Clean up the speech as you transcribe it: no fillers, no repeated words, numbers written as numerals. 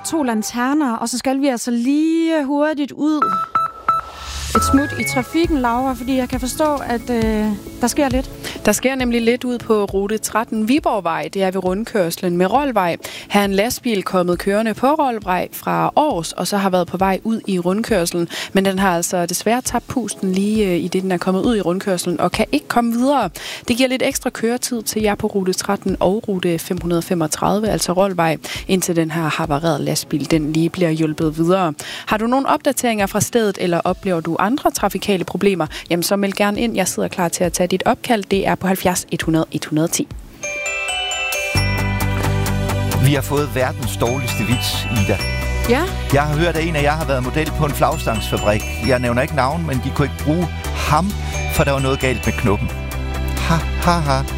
2 lanterner, og så skal vi altså lige hurtigt ud et smut i trafikken, Laura, fordi jeg kan forstå, at der sker lidt. Der sker nemlig lidt ud på rute 13 Viborgvej. Det er ved rundkørslen med Roldvej. Her er en lastbil kommet kørende på Roldvej fra Aarhus, og så har været på vej ud i rundkørslen. Men den har altså desværre tabt pusten lige i det, den er kommet ud i rundkørslen, og kan ikke komme videre. Det giver lidt ekstra køretid til jer på rute 13 og rute 535, altså Roldvej, indtil den her havarerede lastbil, den lige bliver hjulpet videre. Har du nogle opdateringer fra stedet, eller oplever du andre trafikale problemer, jamen så meld gerne ind. Jeg sidder klar til at tage dit opkald. Det er på 70 100 110. Vi har fået verdens dårligste vits, Ida. Ja. Jeg har hørt, at en af jer har været model på en flagstangsfabrik. Jeg nævner ikke navn, men de kunne ikke bruge ham, for der var noget galt med knuppen. Ha, ha, ha.